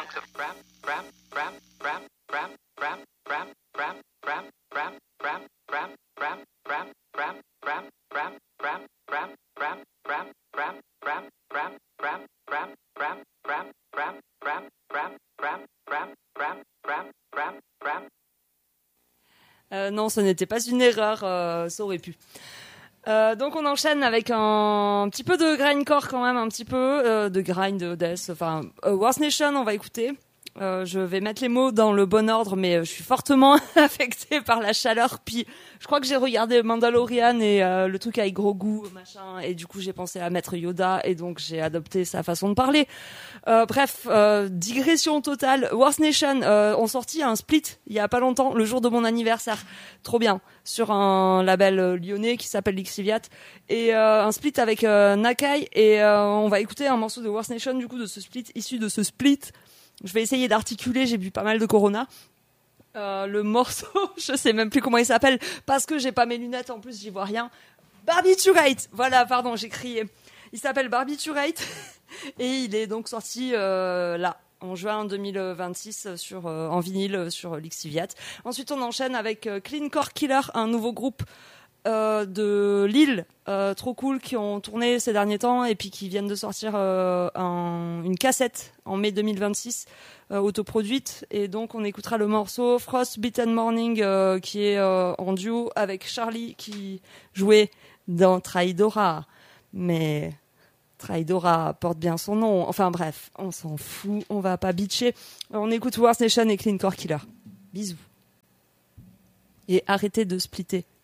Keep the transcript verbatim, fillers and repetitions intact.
Euh, non, ce n'était pas une erreur, euh, ça aurait pu. Euh, donc on enchaîne avec un, un petit peu de grindcore quand même, un petit peu euh, de grind, de death, enfin euh, Wars Nation on va écouter. Euh, je vais mettre les mots dans le bon ordre, mais euh, je suis fortement affectée par la chaleur. Puis je crois que j'ai regardé Mandalorian et euh, le truc avec Grogu, machin, et du coup j'ai pensé à mettre Yoda et donc j'ai adopté sa façon de parler. Euh, bref, euh, digression totale. Wars Nation euh, ont sorti un split il y a pas longtemps, le jour de mon anniversaire, trop bien, sur un label euh, lyonnais qui s'appelle Lixiviat, et euh, un split avec euh, Nakai, et euh, on va écouter un morceau de Wars Nation du coup de ce split, issu de ce split. Je vais essayer d'articuler, j'ai bu pas mal de Corona. Euh, le morceau, je sais même plus comment il s'appelle, parce que j'ai pas mes lunettes, en plus j'y vois rien. Barbiturate, voilà, pardon, j'ai crié. Il s'appelle Barbiturate, et il est donc sorti euh, là, en juin deux mille vingt-six, sur, euh, en vinyle sur Lixiviat. Ensuite, on enchaîne avec euh, Clean Core Killer, un nouveau groupe Euh, de Lille, euh, trop cool, qui ont tourné ces derniers temps et puis qui viennent de sortir euh, un, une cassette en mai deux mille vingt-six, euh, autoproduite, et donc on écoutera le morceau Frostbitten Morning euh, qui est euh, en duo avec Charlie qui jouait dans Traidora, mais Traidora porte bien son nom, enfin bref, on s'en fout, on va pas bitcher, on écoute Wars Nation et Clean Core Killer. Bisous et arrêtez de splitter.